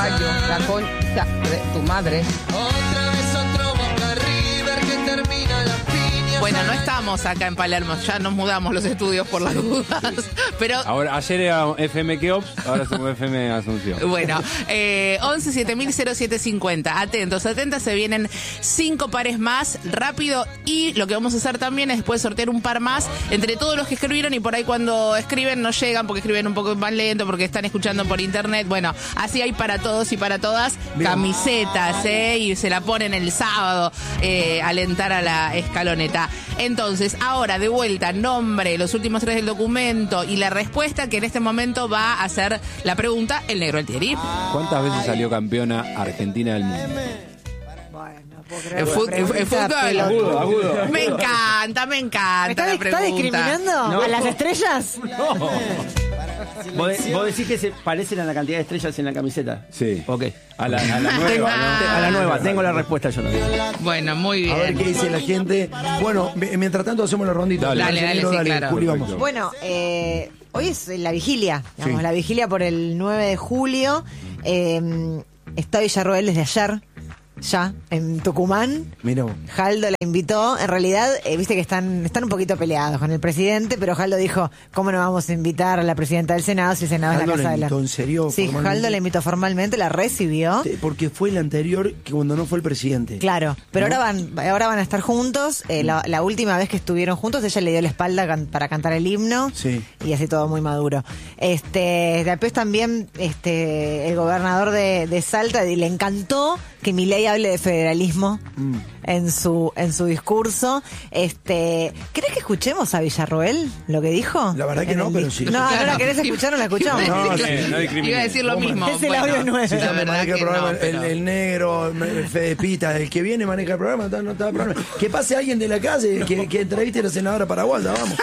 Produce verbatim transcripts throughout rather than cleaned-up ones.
caballo, la concha de tu madre. Otra vez otro Boca River que termina la piña. Bueno, no estamos acá en Palermo, ya nos mudamos los estudios por las dudas. Pero ahora, ayer era F M Keops, ahora somos F M Asunción. bueno, eh, once siete mil cero siete cincuenta. Atentos, atentas, se vienen cinco pares más, rápido. Y lo que vamos a hacer también es después sortear un par más entre todos los que escribieron, y por ahí cuando escriben no llegan porque escriben un poco más lento, porque están escuchando por internet. Bueno, así hay para todos y para todas camisetas, ¿eh? Y se la ponen el sábado, eh, alentar a la escaloneta. Entonces, ahora de vuelta, nombre, los últimos tres del documento y la respuesta, que en este momento va a hacer la pregunta el Negro Altieri. ¿Cuántas veces salió campeona Argentina del mundo? El fut- el fútbol. Agudo, agudo. Me encanta, me encanta ¿Está, la ¿Está pregunta. discriminando No. a las estrellas? No. ¿Vos, de- vos decís que se parecen a la cantidad de estrellas en la camiseta? Sí. Ok. A la, a la Tengo, nueva, ¿no? a la nueva, tengo la respuesta yo también. Bueno, muy A ver bien. qué dice la gente. Bueno, m- mientras tanto hacemos la rondita. Dale. Dale, dale, sí, claro. Juli, vamos. Perfecto. Bueno, eh, hoy es la vigilia, digamos, Sí. la vigilia por el nueve de julio. Eh, está Villarroel desde ayer, ya, en Tucumán. Mira vos. Jaldo la invitó. En realidad, eh, viste que están, están un poquito peleados con el presidente, pero Jaldo dijo, ¿cómo no vamos a invitar a la presidenta del Senado si el Senado es Jaldo la la casa de la... invitó, ¿en serio? Sí, Formalmente. Jaldo la invitó formalmente, la recibió. Sí, porque fue el anterior que cuando no fue el presidente. Claro, pero ¿No? ahora van ahora van a estar juntos. Eh, la, la última vez que estuvieron juntos, ella le dio la espalda can- para cantar el himno. Sí. Y así todo muy maduro. Este, después también este el gobernador de, de Salta y le encantó que Milei hable de federalismo Mm. en su en su discurso. Este, ¿querés que escuchemos a Villarroel lo que dijo? La verdad que En no, el pero di- sí. No, no la querés escuchar, no la escuchamos. No, No, sí, no discrimine. Iba a decir lo mismo. Es el audio nueve. Sí, la ya me verdad maneja el que programa, no, el, pero- el negro, el Fede Pita, el que viene maneja el programa, no, no está problema. Que pase alguien de la calle, que, que entreviste a la senadora paraguaya, vamos.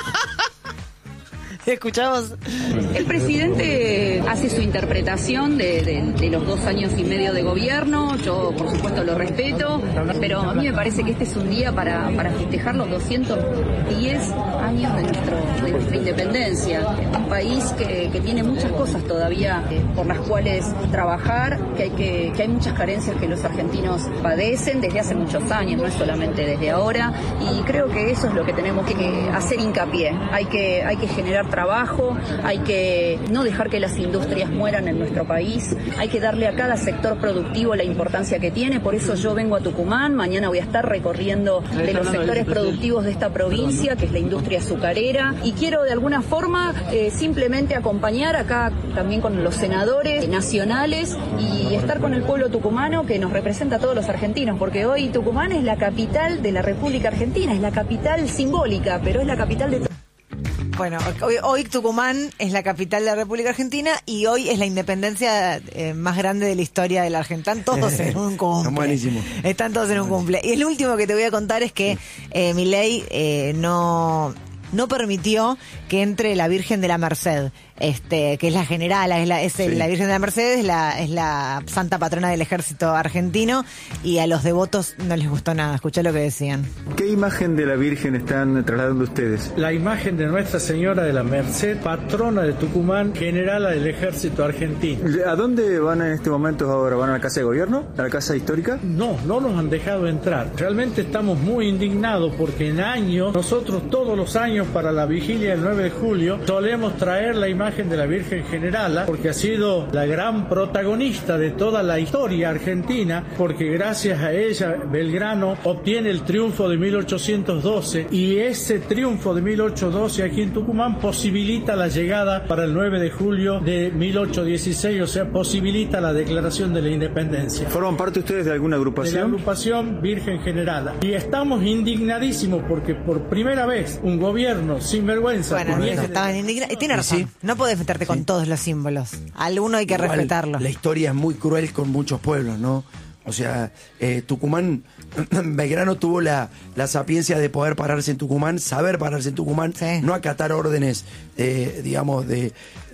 Escuchamos. El presidente hace su interpretación de, de- de los dos años y medio de gobierno, yo por supuesto lo respeto, pero a mí me parece que este es un día para, para festejar los doscientos diez años de, nuestro, de nuestra independencia. Un país que, que tiene muchas cosas todavía eh, por las cuales trabajar, que hay, que, que hay muchas carencias que los argentinos padecen desde hace muchos años, no es solamente desde ahora, y creo que eso es lo que tenemos que, que hacer hincapié. Hay que, hay que generar trabajo, hay que no dejar que las industrias mueran en nuestro país, hay que darle a cada sector productivo la importancia que tiene, por eso yo vengo a Tucumán, mañana voy a estar recorriendo de los sectores productivos de esta provincia, que es la industria azucarera, y quiero de alguna forma eh, simplemente acompañar acá también con los senadores nacionales y estar con el pueblo tucumano que nos representa a todos los argentinos, porque hoy Tucumán es la capital de la República Argentina, es la capital simbólica, pero es la capital de Bueno, hoy, hoy Tucumán es la capital de la República Argentina y hoy es la independencia eh, más grande de la historia de la Argentina. Están todos en un cumple. Buenísimo. Están todos en un cumple. Y el último que te voy a contar es que eh, Milei eh, no... no permitió que entre la Virgen de la Merced, este, que es la generala, es la, es el- Sí. la Virgen de la Merced, es la, es la santa patrona del ejército argentino, y a los devotos no les gustó nada. Escuchá lo que decían. ¿Qué imagen de la Virgen están trasladando ustedes? La imagen de Nuestra Señora de la Merced, patrona de Tucumán, generala del ejército argentino. ¿A dónde van en este momento ahora? ¿Van a la casa de gobierno? ¿A la casa histórica? No, no nos han dejado entrar. Realmente estamos muy indignados porque en años, nosotros todos los años para la vigilia del nueve de julio, solemos traer la imagen de la Virgen Generala porque ha sido la gran protagonista de toda la historia argentina, porque gracias a ella Belgrano obtiene el triunfo de mil ochocientos doce y ese triunfo de mil ochocientos doce aquí en Tucumán posibilita la llegada para el nueve de julio de mil ochocientos dieciséis, o sea, posibilita la declaración de la independencia. ¿Forman parte ustedes de alguna De la agrupación? agrupación Virgen Generala. Y estamos indignadísimos porque por primera vez un gobierno sin vergüenza. Bueno, que viene de- estaban indignados. Y tiene Y razón. sí. No podés meterte con todos los símbolos. Alguno hay que Igual, respetarlo. La historia es muy cruel con muchos pueblos, ¿no? O sea, eh, Tucumán, Belgrano tuvo la, la sapiencia de poder pararse en Tucumán, saber pararse en Tucumán, Sí. no acatar órdenes, eh, digamos, de,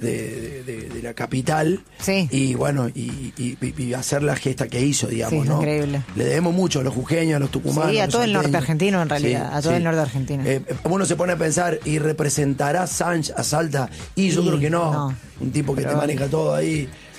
de, de- de la capital. Sí. Y bueno, y, y- y hacer la gesta que hizo, digamos, Sí, ¿no? increíble. Le debemos mucho a los jujeños, a los tucumanos. Sí, a los todo el norte salteños. argentino, en realidad, a todo el norte argentino. Eh, uno se pone a pensar, ¿y representará Sánchez a Salta? Y yo Y creo que no. no. Un tipo que Pero- te maneja todo ahí.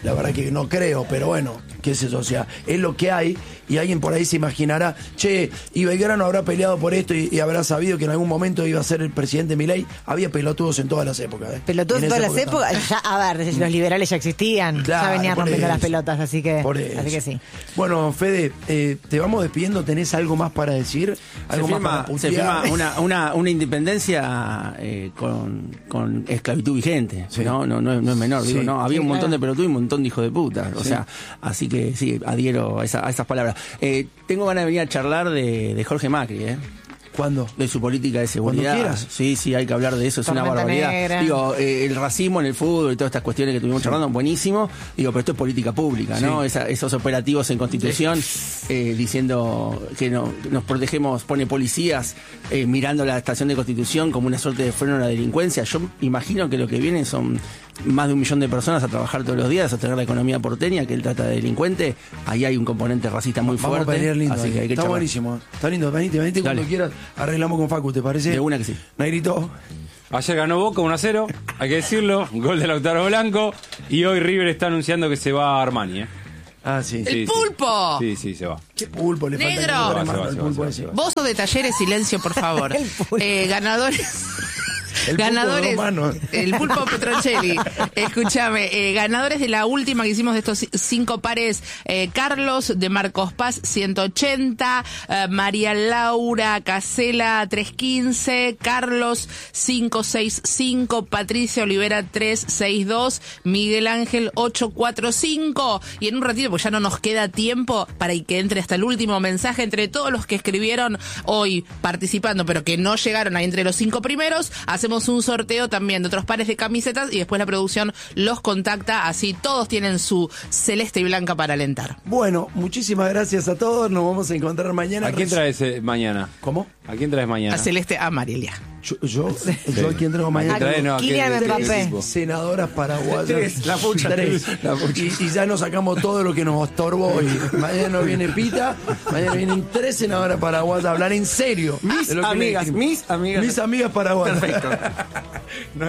la verdad que no creo, pero bueno, qué es eso, o sea, es lo que hay, y alguien por ahí se imaginará, che, y Belgrano habrá peleado por esto y, y habrá sabido que en algún momento iba a ser el presidente Milei. Había pelotudos en todas las épocas. ¿eh? Pelotudos en, en todas las épocas, ya, a ver, los liberales ya existían, claro, ya venían rompiendo eso. las pelotas, así que, así que sí. Bueno, Fede, eh, te vamos despidiendo, ¿tenés algo más para decir? ¿Algo se más firma, para se firma una, una, una independencia eh, con, con esclavitud vigente, sí. ¿no? No, no, es, no es menor, sí. digo, no, había sí, un montón claro. de pelotudos y un montón de hijos de puta, o sí. sea, así que sí, adhiero a, esa, a esas palabras. Eh, tengo ganas de venir a charlar de, de Jorge Macri, ¿eh? ¿Cuándo? De su política de seguridad. Cuando quieras. Sí, sí, hay que hablar de eso, es Tormenta una barbaridad. Negra. Digo, eh, el racismo en el fútbol y todas estas cuestiones que estuvimos sí. charlando, buenísimo. Digo, pero esto es política pública, ¿no? Sí. Esa, esos operativos en Constitución sí. eh, diciendo que no, nos protegemos, pone policías eh, mirando la estación de Constitución como una suerte de freno a la delincuencia. Yo imagino que lo que viene son más de un millón de personas a trabajar todos los días, a sostener la economía porteña, que él trata de delincuente. Ahí hay un componente racista muy Vamos fuerte. A pelear lindo, así que hay que está charlar. buenísimo. Está lindo, venite, venite cuando quieras. Arreglamos con Facu, ¿te parece? De una que sí. Negrito. Ayer ganó Boca uno a cero, hay que decirlo, gol de Lautaro Blanco, y hoy River está anunciando que se va a Armani, ¿eh? Ah, sí. ¡El sí, pulpo! Sí, sí, se va. ¿Qué pulpo? Le ¡Negro! falta que Se va, se va, el se va, pulpo se va, ese. se va. Vos sos de Talleres, silencio, por favor. eh, ganadores... El ganadores, pulpo el pulpo Petroncelli. Escúchame, eh, ganadores de la última que hicimos de estos cinco pares: eh, Carlos de Marcos Paz ciento ochenta, eh, María Laura Casela trescientos quince, Carlos quinientos sesenta y cinco, Patricia Olivera trescientos sesenta y dos, Miguel Ángel ochocientos cuarenta y cinco. Y en un ratito, porque ya no nos queda tiempo para que entre hasta el último mensaje, entre todos los que escribieron hoy participando, pero que no llegaron ahí entre los cinco primeros, hacemos un sorteo también de otros pares de camisetas y después la producción los contacta, así todos tienen su celeste y blanca para alentar. Bueno, muchísimas gracias a todos, nos vamos a encontrar mañana. ¿A quién traes eh, mañana? ¿Cómo? ¿A quién traes mañana? A Celeste, a Marilia. Yo, yo, yo a quién traigo mañana. Trae, no, Kylian ¿qué- Mbappé. qué- Senadoras paraguayas. Tres, la pucha. Tres. La pucha. Y, y ya nos sacamos todo lo que nos estorbó hoy. Mañana nos viene Pita, mañana vienen tres senadoras paraguayas a hablar en serio. Mis de lo que amigas, le- mis amigas. Mis amigas paraguayas. Perfecto.